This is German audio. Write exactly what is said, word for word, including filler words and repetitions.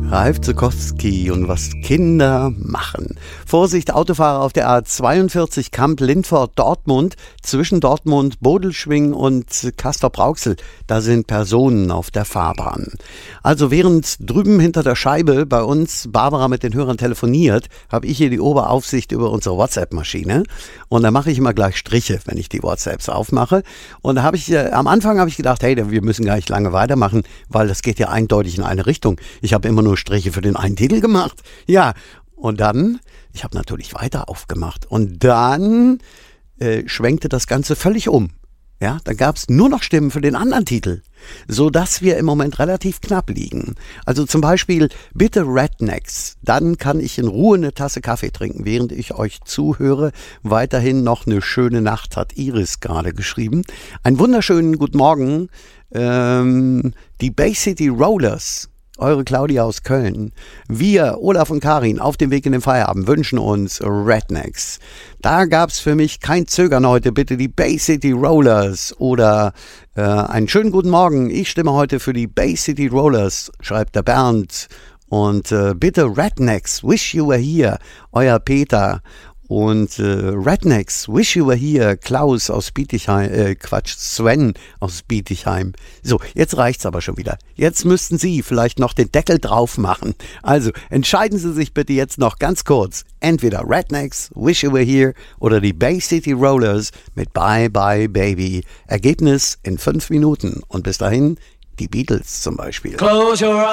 Ralf Zuckowski und was Kinder machen. Vorsicht, Autofahrer auf der A zweiundvierzig Kamp-Lindfort-Dortmund, zwischen Dortmund, Bodelschwingh und Castrop-Rauxel. Da sind Personen auf der Fahrbahn. Also während drüben hinter der Scheibe bei uns Barbara mit den Hörern telefoniert, habe ich hier die Oberaufsicht über unsere WhatsApp-Maschine. Und da mache ich immer gleich Striche, wenn ich die WhatsApps aufmache. Und da habe ich, äh, am Anfang habe ich gedacht, hey, wir müssen gar nicht lange weitermachen, weil das geht ja eindeutig in eine Richtung. Ich habe immer nur Striche für den einen Titel gemacht. Ja, und dann, ich habe natürlich weiter aufgemacht. Und dann äh, schwenkte das Ganze völlig um. Ja, dann gab es nur noch Stimmen für den anderen Titel, sodass wir im Moment relativ knapp liegen. Also zum Beispiel, bitte Rednecks, dann kann ich in Ruhe eine Tasse Kaffee trinken, während ich euch zuhöre. Weiterhin noch eine schöne Nacht, hat Iris gerade geschrieben. Einen wunderschönen guten Morgen, ähm, die Bay City Rollers. Eure Claudia aus Köln. Wir, Olaf und Karin, auf dem Weg in den Feierabend wünschen uns Rednecks. Da gab's für mich kein Zögern heute. Bitte die Bay City Rollers. Oder äh, einen schönen guten Morgen. Ich stimme heute für die Bay City Rollers, schreibt der Bernd. Und äh, bitte Rednecks, wish you were here. Euer Peter. Und äh, Rednecks, wish you were here, Klaus aus Bietigheim, äh, Quatsch, Sven aus Bietigheim. So, jetzt reicht's aber schon wieder. Jetzt müssten Sie vielleicht noch den Deckel drauf machen. Also, entscheiden Sie sich bitte jetzt noch ganz kurz. Entweder Rednecks, wish you were here oder die Bay City Rollers mit Bye Bye Baby. Ergebnis in fünf Minuten. Und bis dahin die Beatles zum Beispiel. Close your